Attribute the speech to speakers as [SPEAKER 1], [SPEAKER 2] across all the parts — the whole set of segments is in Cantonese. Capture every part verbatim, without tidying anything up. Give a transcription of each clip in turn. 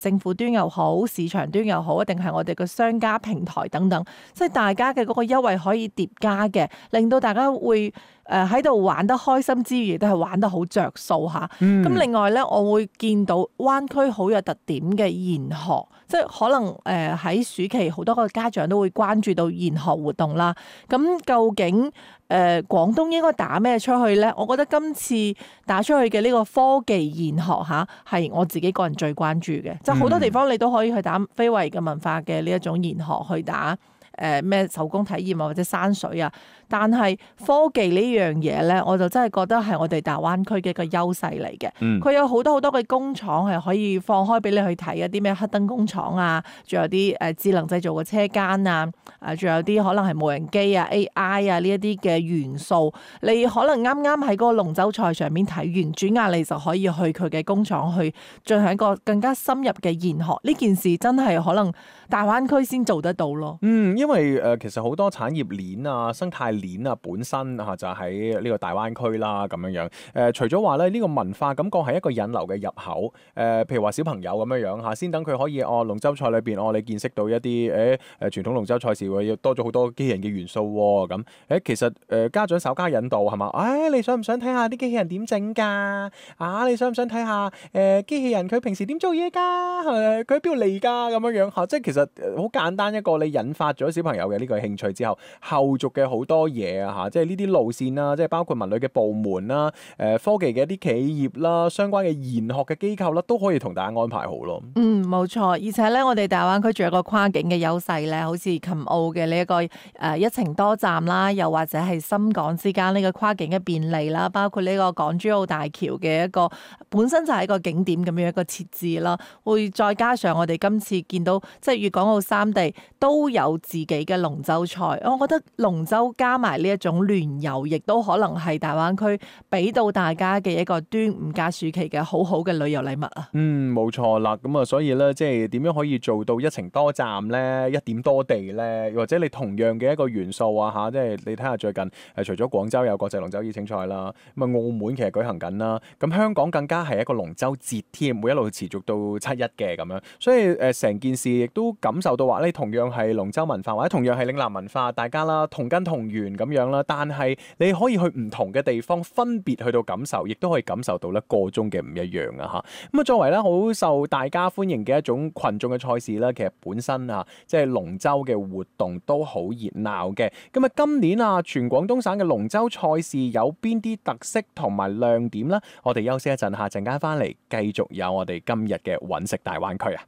[SPEAKER 1] 政府端又好，市場端又好，定係我哋嘅商家平台等等，即係大家嘅嗰個優惠可以疊加嘅，令到大家會誒喺度玩得開心之餘，都係玩得好着數嚇。咁、嗯、另外咧，我會見到灣區好有特點嘅研學，即係可能誒喺暑期好多個家長都會關注到研學活動啦。咁究竟誒、呃、廣東應該打咩出去咧？我覺得今次打出去嘅呢個科技研學嚇係我自己個人最關注嘅。即係好多地方你都可以去打非遺嘅文化嘅呢一種研學去打誒咩、呃、手工體驗啊，或者山水啊。但係科技呢樣嘢咧，我就真係覺得係我哋大灣區嘅一個優勢嚟嘅。佢、嗯、有好多好多嘅工廠係可以放開俾你去睇一啲咩黑燈工廠啊，仲有啲誒智能製造嘅車間啊，誒仲有啲可能係無人機啊、A I 啊呢一啲嘅元素。你可能啱啱喺嗰個龍舟賽上面睇完，轉眼你就可以去佢嘅工廠去進行一個更加深入嘅研學。呢件事真係可能大灣區先做得到咯。
[SPEAKER 2] 嗯，因為誒、呃、其實好多產業鏈啊、生態鏈啊本身嚇就喺呢個大灣區啦咁樣樣。誒、呃、除咗話咧呢個文化感覺係一個引流嘅入口。誒、呃、譬如話小朋友咁樣樣嚇，先等佢可以哦龍舟賽裏邊哦你見識到一啲誒誒傳統龍舟賽事喎，要多咗好多機器人嘅元素喎咁。誒其實誒、呃、家長稍加引導係嘛？誒、哎、你想唔想睇下啲機器人點整㗎？啊你想唔想睇下誒機器人佢平時點做嘢㗎？誒佢喺邊度嚟㗎？咁樣樣嚇，即係其實好簡單一個你引發咗小朋友嘅呢個興趣之後，後續嘅好多嘢啊嚇，即係呢啲路線啦，即係包括文旅嘅部門啦、誒科技嘅一啲企業啦、相關嘅研學嘅機構啦，都可以同大家安排好咯。
[SPEAKER 1] 嗯，冇錯，而且咧，我哋大灣區仲有個跨境嘅優勢咧，好似琴澳嘅呢一個誒、呃、一程多站啦，又或者係深港之間呢個跨境嘅便利啦，包括呢個港珠澳大橋嘅一個本身就係一個景點咁樣一個設置啦，會再加上我哋今次見到即係粵港澳三地都有自己嘅龍舟賽，我覺得龍舟加埋呢一種聯遊，亦都可能係大灣區俾到大家嘅一個端午加暑期嘅好好嘅旅遊禮物啊！
[SPEAKER 2] 嗯，冇錯啦，咁啊，所以咧，即係點樣可以做到一程多站咧，一點多地咧，或者你同樣嘅一個元素啊嚇，即係你睇下最近誒，除咗廣州有國際龍舟邀請賽啦，咁啊澳門其實舉行緊啦，咁香港更加係一個龍舟節添，會一路持續到七一嘅咁樣，所以誒成件事亦都感受到話，你同樣係龍舟文化或者同樣係嶺南文化，大家啦同根同源咁樣啦，但係你可以去唔同嘅地方分別去到感受，亦都可以感受到咧個中嘅唔一樣啊嚇。咁啊作為咧好受大家歡迎嘅一種群眾嘅賽事啦，其實本身啊即係龍舟嘅活動都好熱鬧嘅。咁啊今年啊全廣東省嘅龍舟賽事有邊啲特色同埋亮點咧？我哋休息一陣，下陣間翻嚟繼續有我哋今日嘅揾食大灣區啊！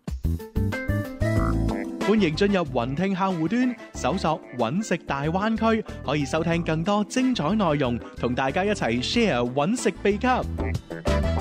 [SPEAKER 3] 歡迎進入雲聽客戶端，搜索揾食大灣區，可以收聽更多精彩內容，同大家一齊 share 揾食秘笈。